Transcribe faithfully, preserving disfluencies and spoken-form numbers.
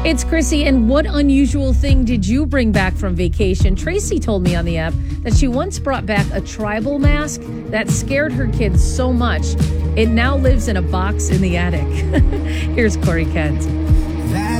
It's Chrissy, and what unusual thing did you bring back from vacation? Tracy told me on the app that she once brought back a tribal mask that scared her kids so much, it now lives in a box in the attic. Here's Corey Kent.